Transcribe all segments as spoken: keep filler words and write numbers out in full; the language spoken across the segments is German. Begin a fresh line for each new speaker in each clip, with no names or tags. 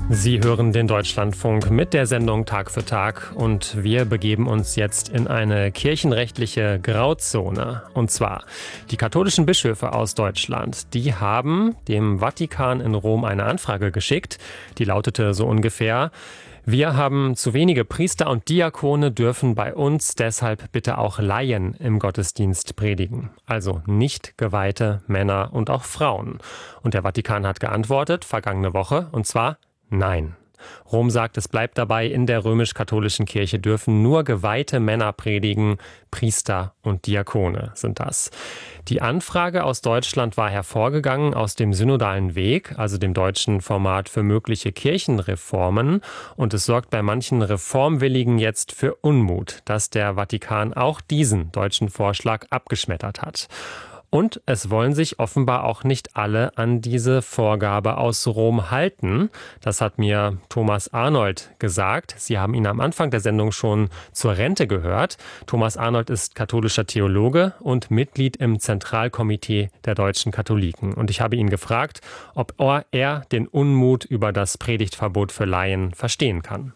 Sie hören den Deutschlandfunk mit der Sendung Tag für Tag und wir begeben uns jetzt in eine kirchenrechtliche Grauzone. Und zwar die katholischen Bischöfe aus Deutschland, die haben dem Vatikan in Rom eine Anfrage geschickt, die lautete so ungefähr: Wir haben zu wenige Priester und Diakone, dürfen bei uns deshalb bitte auch Laien im Gottesdienst predigen. Also nicht geweihte Männer und auch Frauen. Und der Vatikan hat geantwortet, vergangene Woche, und zwar nein. Rom sagt, es bleibt dabei, in der römisch-katholischen Kirche dürfen nur geweihte Männer predigen, Priester und Diakone sind das. Die Anfrage aus Deutschland war hervorgegangen aus dem synodalen Weg, also dem deutschen Format für mögliche Kirchenreformen. Und es sorgt bei manchen Reformwilligen jetzt für Unmut, dass der Vatikan auch diesen deutschen Vorschlag abgeschmettert hat. Und es wollen sich offenbar auch nicht alle an diese Vorgabe aus Rom halten. Das hat mir Thomas Arnold gesagt. Sie haben ihn am Anfang der Sendung schon zur Rente gehört. Thomas Arnold ist katholischer Theologe und Mitglied im Zentralkomitee der deutschen Katholiken. Und ich habe ihn gefragt, ob er den Unmut über das Predigtverbot für Laien verstehen kann.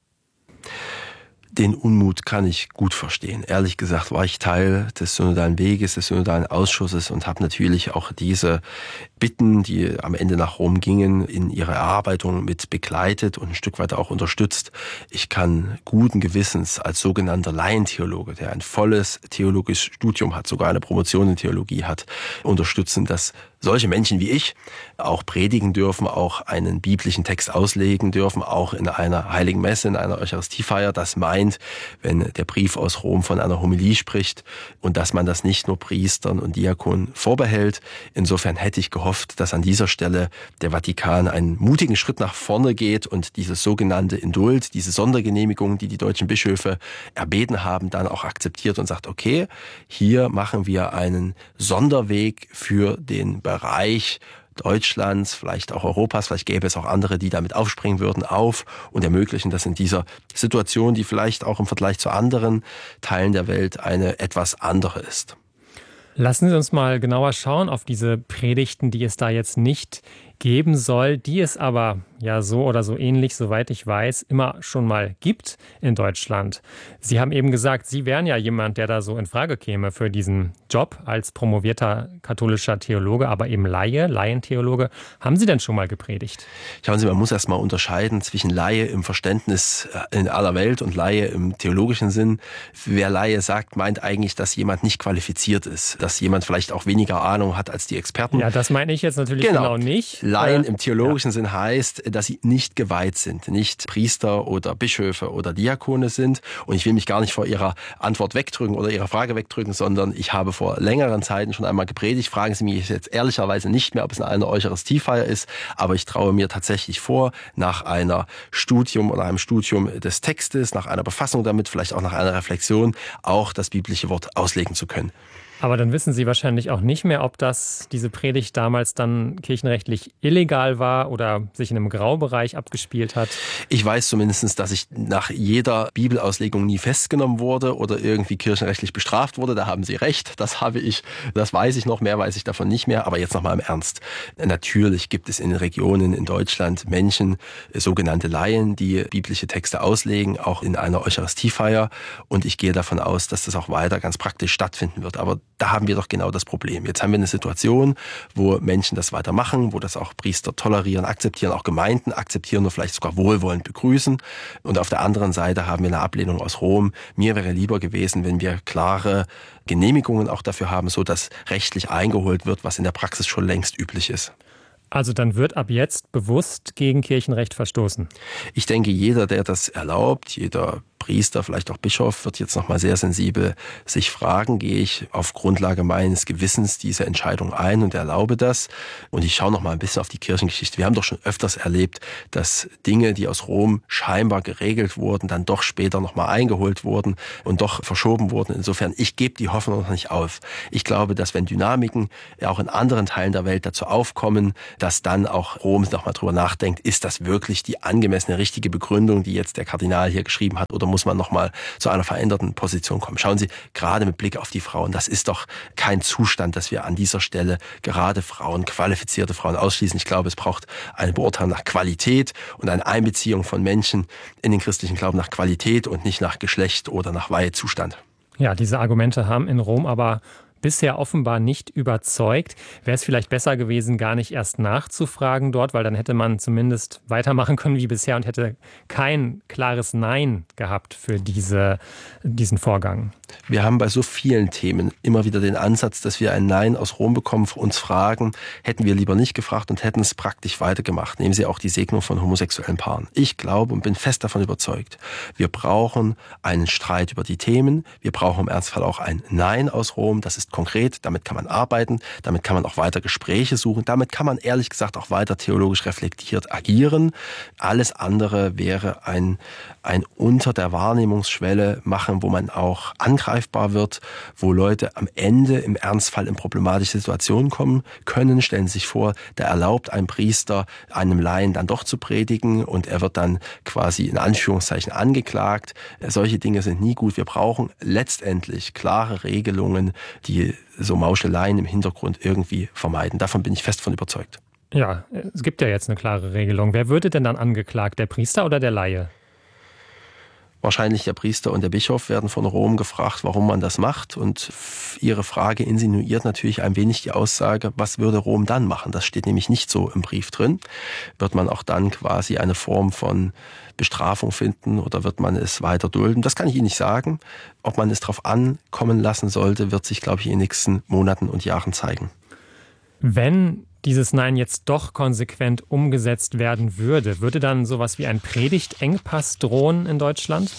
Den Unmut kann ich gut verstehen. Ehrlich gesagt war ich Teil des synodalen Weges, des synodalen Ausschusses und habe natürlich auch diese Bitten, die am Ende nach Rom gingen, in ihrer Erarbeitung mit begleitet und ein Stück weit auch unterstützt. Ich kann guten Gewissens als sogenannter Laientheologe, der ein volles theologisches Studium hat, sogar eine Promotion in Theologie hat, unterstützen, dass solche Menschen wie ich auch predigen dürfen, auch einen biblischen Text auslegen dürfen, auch in einer heiligen Messe, in einer Eucharistiefeier. Das meint, wenn der Brief aus Rom von einer Homilie spricht und dass man das nicht nur Priestern und Diakonen vorbehält. Insofern hätte ich gehofft, dass an dieser Stelle der Vatikan einen mutigen Schritt nach vorne geht und dieses sogenannte Indult, diese Sondergenehmigung, die die deutschen Bischöfe erbeten haben, dann auch akzeptiert und sagt, okay, hier machen wir einen Sonderweg für den Bereich Deutschlands, vielleicht auch Europas, vielleicht gäbe es auch andere, die damit aufspringen würden, auf und ermöglichen, dass in dieser Situation, die vielleicht auch im Vergleich zu anderen Teilen der Welt eine etwas andere ist.
Lassen Sie uns mal genauer schauen auf diese Predigten, die es da jetzt nicht geben soll, die es aber ja so oder so ähnlich, soweit ich weiß, immer schon mal gibt in Deutschland. Sie haben eben gesagt, Sie wären ja jemand, der da so in Frage käme für diesen Job als promovierter katholischer Theologe, aber eben Laie, Laientheologe. Haben Sie denn schon mal gepredigt?
Schauen Sie, man muss erst mal unterscheiden zwischen Laie im Verständnis in aller Welt und Laie im theologischen Sinn. Wer Laie sagt, meint eigentlich, dass jemand nicht qualifiziert ist, dass jemand vielleicht auch weniger Ahnung hat als die Experten.
Ja, das meine ich jetzt natürlich genau, genau nicht.
Laien im theologischen ja. Sinn heißt, dass sie nicht geweiht sind, nicht Priester oder Bischöfe oder Diakone sind. Und ich will mich gar nicht vor Ihrer Antwort wegdrücken oder Ihrer Frage wegdrücken, sondern ich habe vor längeren Zeiten schon einmal gepredigt. Fragen Sie mich jetzt ehrlicherweise nicht mehr, ob es eine Eucharistiefeier ist, aber ich traue mir tatsächlich vor, nach einer Studium oder einem Studium des Textes, nach einer Befassung damit, vielleicht auch nach einer Reflexion, auch das biblische Wort auslegen zu können.
Aber dann wissen Sie wahrscheinlich auch nicht mehr, ob das, diese Predigt damals dann kirchenrechtlich illegal war oder sich in einem Graubereich abgespielt hat.
Ich weiß zumindest, dass ich nach jeder Bibelauslegung nie festgenommen wurde oder irgendwie kirchenrechtlich bestraft wurde. Da haben Sie recht. Das habe ich, das weiß ich noch, mehr weiß ich davon nicht mehr. Aber jetzt noch mal im Ernst. Natürlich gibt es in Regionen in Deutschland Menschen, sogenannte Laien, die biblische Texte auslegen, auch in einer Eucharistiefeier. Und ich gehe davon aus, dass das auch weiter ganz praktisch stattfinden wird. Aber da haben wir doch genau das Problem. Jetzt haben wir eine Situation, wo Menschen das weitermachen, wo das auch Priester tolerieren, akzeptieren, auch Gemeinden akzeptieren und vielleicht sogar wohlwollend begrüßen. Und auf der anderen Seite haben wir eine Ablehnung aus Rom. Mir wäre lieber gewesen, wenn wir klare Genehmigungen auch dafür haben, so dass rechtlich eingeholt wird, was in der Praxis schon längst üblich ist.
Also dann wird ab jetzt bewusst gegen Kirchenrecht verstoßen?
Ich denke, jeder, der das erlaubt, jeder Priester, vielleicht auch Bischof, wird jetzt nochmal sehr sensibel sich fragen, gehe ich auf Grundlage meines Gewissens diese Entscheidung ein und erlaube das? Und ich schaue nochmal ein bisschen auf die Kirchengeschichte. Wir haben doch schon öfters erlebt, dass Dinge, die aus Rom scheinbar geregelt wurden, dann doch später nochmal eingeholt wurden und doch verschoben wurden. Insofern, ich gebe die Hoffnung noch nicht auf. Ich glaube, dass wenn Dynamiken auch in anderen Teilen der Welt dazu aufkommen, dass dann auch Rom nochmal drüber nachdenkt, ist das wirklich die angemessene, richtige Begründung, die jetzt der Kardinal hier geschrieben hat, oder muss man nochmal zu einer veränderten Position kommen? Schauen Sie, gerade mit Blick auf die Frauen, das ist doch kein Zustand, dass wir an dieser Stelle gerade Frauen, qualifizierte Frauen ausschließen. Ich glaube, es braucht eine Beurteilung nach Qualität und eine Einbeziehung von Menschen in den christlichen Glauben nach Qualität und nicht nach Geschlecht oder nach Weihezustand.
Ja, diese Argumente haben in Rom aber bisher offenbar nicht überzeugt. Wäre es vielleicht besser gewesen, gar nicht erst nachzufragen dort, weil dann hätte man zumindest weitermachen können wie bisher und hätte kein klares Nein gehabt für diese, diesen Vorgang.
Wir haben bei so vielen Themen immer wieder den Ansatz, dass wir ein Nein aus Rom bekommen, uns fragen, hätten wir lieber nicht gefragt und hätten es praktisch weitergemacht. Nehmen Sie auch die Segnung von homosexuellen Paaren. Ich glaube und bin fest davon überzeugt, wir brauchen einen Streit über die Themen. Wir brauchen im Ernstfall auch ein Nein aus Rom. Das ist konkret, damit kann man arbeiten, damit kann man auch weiter Gespräche suchen, damit kann man ehrlich gesagt auch weiter theologisch reflektiert agieren. Alles andere wäre ein, ein unter der Wahrnehmungsschwelle machen, wo man auch angreifbar wird, wo Leute am Ende im Ernstfall in problematische Situationen kommen können. Stellen Sie sich vor, da erlaubt ein Priester einem Laien dann doch zu predigen und er wird dann quasi in Anführungszeichen angeklagt. Solche Dinge sind nie gut. Wir brauchen letztendlich klare Regelungen, die so Mauscheleien im Hintergrund irgendwie vermeiden. Davon bin ich fest von überzeugt.
Ja, es gibt ja jetzt eine klare Regelung. Wer würde denn dann angeklagt, der Priester oder der Laie?
Wahrscheinlich der Priester und der Bischof werden von Rom gefragt, warum man das macht. Und ihre Frage insinuiert natürlich ein wenig die Aussage, was würde Rom dann machen? Das steht nämlich nicht so im Brief drin. Wird man auch dann quasi eine Form von Bestrafung finden oder wird man es weiter dulden? Das kann ich Ihnen nicht sagen. Ob man es darauf ankommen lassen sollte, wird sich, glaube ich, in den nächsten Monaten und Jahren zeigen.
Wenn dieses Nein jetzt doch konsequent umgesetzt werden würde, würde dann sowas wie ein Predigtengpass drohen in Deutschland?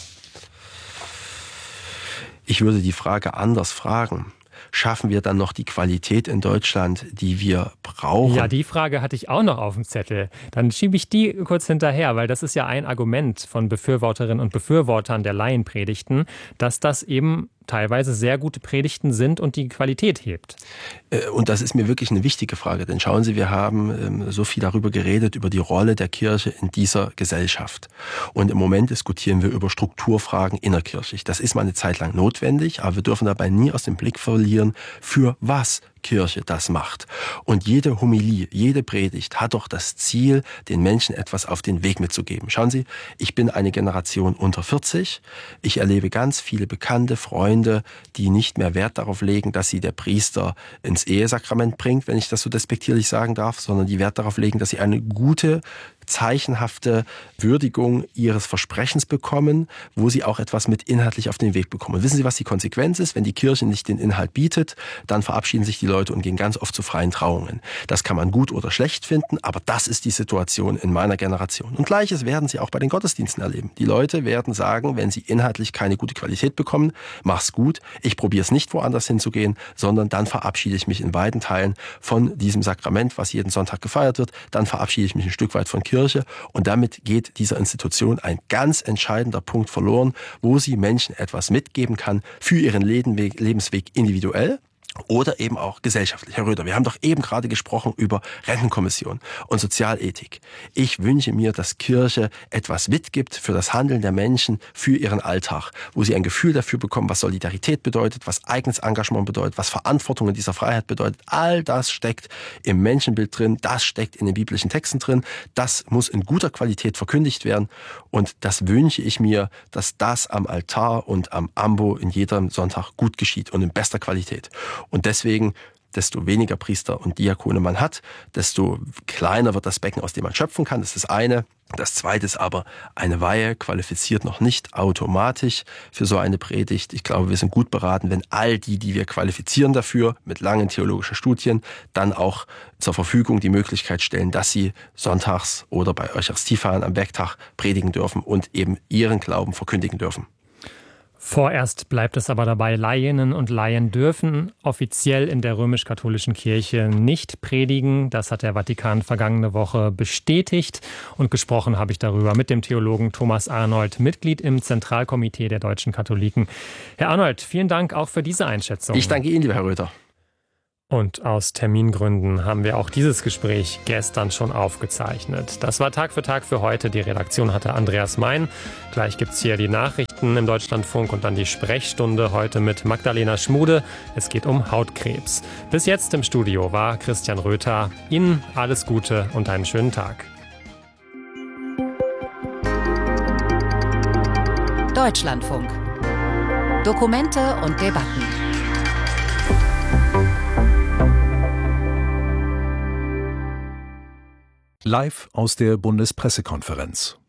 Ich würde die Frage anders fragen. Schaffen wir dann noch die Qualität in Deutschland, die wir brauchen?
Ja, die Frage hatte ich auch noch auf dem Zettel. Dann schiebe ich die kurz hinterher, weil das ist ja ein Argument von Befürworterinnen und Befürwortern der Laienpredigten, dass das eben teilweise sehr gute Predigten sind und die Qualität hebt.
Und das ist mir wirklich eine wichtige Frage, denn schauen Sie, wir haben so viel darüber geredet, über die Rolle der Kirche in dieser Gesellschaft. Und im Moment diskutieren wir über Strukturfragen innerkirchlich. Das ist mal eine Zeit lang notwendig, aber wir dürfen dabei nie aus dem Blick verlieren, für was Kirche das macht. Und jede Homilie, jede Predigt hat doch das Ziel, den Menschen etwas auf den Weg mitzugeben. Schauen Sie, ich bin eine Generation unter vierzig. Ich erlebe ganz viele bekannte Freunde, die nicht mehr Wert darauf legen, dass sie der Priester ins Ehesakrament bringt, wenn ich das so despektierlich sagen darf, sondern die Wert darauf legen, dass sie eine gute, zeichenhafte Würdigung ihres Versprechens bekommen, wo sie auch etwas mit inhaltlich auf den Weg bekommen. Und wissen Sie, was die Konsequenz ist? Wenn die Kirche nicht den Inhalt bietet, dann verabschieden sich die Leute und gehen ganz oft zu freien Trauungen. Das kann man gut oder schlecht finden, aber das ist die Situation in meiner Generation. Und Gleiches werden Sie auch bei den Gottesdiensten erleben. Die Leute werden sagen, wenn sie inhaltlich keine gute Qualität bekommen, mach's gut, ich probiere es nicht woanders hinzugehen, sondern dann verabschiede ich mich in beiden Teilen von diesem Sakrament, was jeden Sonntag gefeiert wird, dann verabschiede ich mich ein Stück weit von Kirche und damit geht dieser Institution ein ganz entscheidender Punkt verloren, wo sie Menschen etwas mitgeben kann für ihren Lebensweg individuell oder eben auch gesellschaftlich. Herr Röder, wir haben doch eben gerade gesprochen über Rentenkommission und Sozialethik. Ich wünsche mir, dass Kirche etwas mitgibt für das Handeln der Menschen, für ihren Alltag, wo sie ein Gefühl dafür bekommen, was Solidarität bedeutet, was eigenes Engagement bedeutet, was Verantwortung in dieser Freiheit bedeutet. All das steckt im Menschenbild drin, das steckt in den biblischen Texten drin, das muss in guter Qualität verkündigt werden und das wünsche ich mir, dass das am Altar und am Ambo in jedem Sonntag gut geschieht und in bester Qualität. Und deswegen, desto weniger Priester und Diakone man hat, desto kleiner wird das Becken, aus dem man schöpfen kann. Das ist das eine. Das zweite ist aber, eine Weihe qualifiziert noch nicht automatisch für so eine Predigt. Ich glaube, wir sind gut beraten, wenn all die, die wir qualifizieren dafür, mit langen theologischen Studien, dann auch zur Verfügung die Möglichkeit stellen, dass sie sonntags oder bei Eucharistiefeiern am Werktag predigen dürfen und eben ihren Glauben verkündigen dürfen.
Vorerst bleibt es aber dabei, Laieninnen und Laien dürfen offiziell in der römisch-katholischen Kirche nicht predigen. Das hat der Vatikan vergangene Woche bestätigt. Und gesprochen habe ich darüber mit dem Theologen Thomas Arnold, Mitglied im Zentralkomitee der deutschen Katholiken. Herr Arnold, vielen Dank auch für diese Einschätzung.
Ich danke Ihnen, lieber Herr Röder.
Und aus Termingründen haben wir auch dieses Gespräch gestern schon aufgezeichnet. Das war Tag für Tag für heute. Die Redaktion hatte Andreas Mein. Gleich gibt's hier die Nachrichten im Deutschlandfunk und dann die Sprechstunde heute mit Magdalena Schmude. Es geht um Hautkrebs. Bis jetzt im Studio war Christian Röther. Ihnen alles Gute und einen schönen Tag.
Deutschlandfunk. Dokumente und Debatten.
Live aus der Bundespressekonferenz.